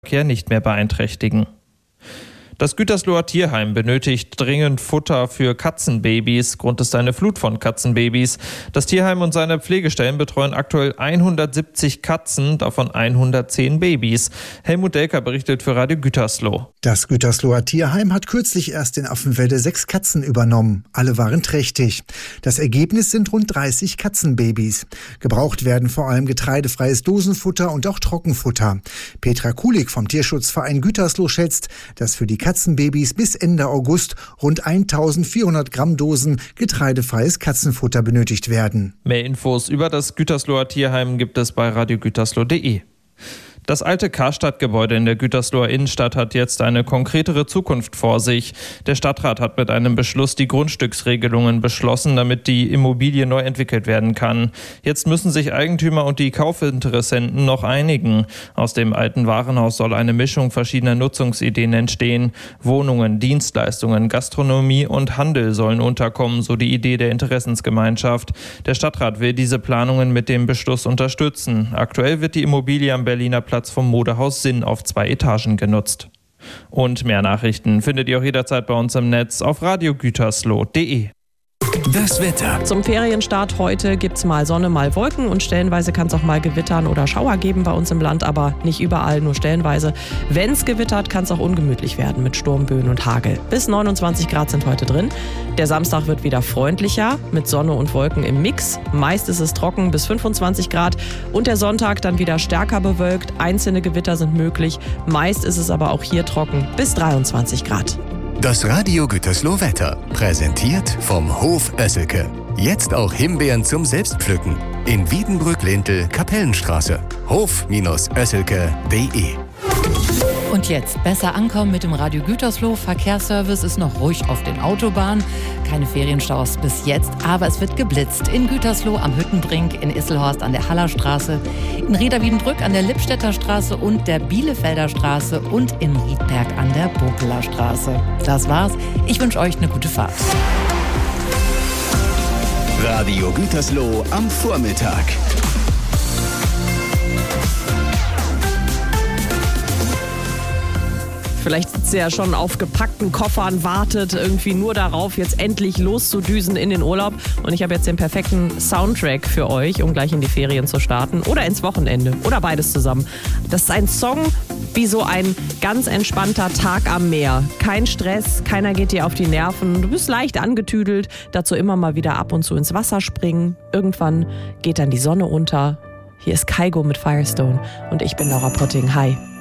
Verkehr nicht mehr beeinträchtigen. Das Gütersloher Tierheim benötigt dringend Futter für Katzenbabys. Grund ist eine Flut von Katzenbabys. Das Tierheim und seine Pflegestellen betreuen aktuell 170 Katzen, davon 110 Babys. Helmut Delker berichtet für Radio Gütersloh. Das Gütersloher Tierheim hat kürzlich erst in Affenwelde 6 Katzen übernommen. Alle waren trächtig. Das Ergebnis sind rund 30 Katzenbabys. Gebraucht werden vor allem getreidefreies Dosenfutter und auch Trockenfutter. Petra Kulik vom Tierschutzverein Gütersloh schätzt, dass für die Katzenbabys bis Ende August rund 1400 Gramm Dosen getreidefreies Katzenfutter benötigt werden. Mehr Infos über das Gütersloher Tierheim gibt es bei radiogütersloh.de. Das alte Karstadt-Gebäude in der Gütersloher Innenstadt hat jetzt eine konkretere Zukunft vor sich. Der Stadtrat hat mit einem Beschluss die Grundstücksregelungen beschlossen, damit die Immobilie neu entwickelt werden kann. Jetzt müssen sich Eigentümer und die Kaufinteressenten noch einigen. Aus dem alten Warenhaus soll eine Mischung verschiedener Nutzungsideen entstehen. Wohnungen, Dienstleistungen, Gastronomie und Handel sollen unterkommen, so die Idee der Interessensgemeinschaft. Der Stadtrat will diese Planungen mit dem Beschluss unterstützen. Aktuell wird die Immobilie am Berliner Platz vom Modehaus Sinn auf 2 Etagen genutzt. Und mehr Nachrichten findet ihr auch jederzeit bei uns im Netz auf radiogütersloh.de. Das Wetter. Zum Ferienstart heute gibt es mal Sonne, mal Wolken und stellenweise kann es auch mal Gewittern oder Schauer geben bei uns im Land, aber nicht überall, nur stellenweise. Wenn es gewittert, kann es auch ungemütlich werden mit Sturmböen und Hagel. Bis 29 Grad sind heute drin. Der Samstag wird wieder freundlicher mit Sonne und Wolken im Mix. Meist ist es trocken bis 25 Grad und der Sonntag dann wieder stärker bewölkt. Einzelne Gewitter sind möglich. Meist ist es aber auch hier trocken bis 23 Grad. Das Radio Gütersloh Wetter, präsentiert vom Hof Oesselke. Jetzt auch Himbeeren zum Selbstpflücken. In Wiedenbrück-Lintel, Kapellenstraße. Hof-Oesselke.de. Und jetzt besser ankommen mit dem Radio Gütersloh. Verkehrsservice ist noch ruhig auf den Autobahnen. Keine Ferienstaus bis jetzt, aber es wird geblitzt. In Gütersloh am Hüttenbrink, in Isselhorst an der Hallerstraße, in Rieder-Wiedenbrück an der Lippstädter Straße und der Bielefelder Straße und in Riedberg an der Bokeler Straße. Das war's. Ich wünsche euch eine gute Fahrt. Radio Gütersloh am Vormittag. Vielleicht sitzt ihr ja schon auf gepackten Koffern, wartet irgendwie nur darauf, jetzt endlich loszudüsen in den Urlaub. Und ich habe jetzt den perfekten Soundtrack für euch, um gleich in die Ferien zu starten oder ins Wochenende oder beides zusammen. Das ist ein Song wie so ein ganz entspannter Tag am Meer. Kein Stress, keiner geht dir auf die Nerven. Du bist leicht angetüdelt, dazu immer mal wieder ab und zu ins Wasser springen. Irgendwann geht dann die Sonne unter. Hier ist Kaigo mit Firestone und ich bin Laura Potting. Hi.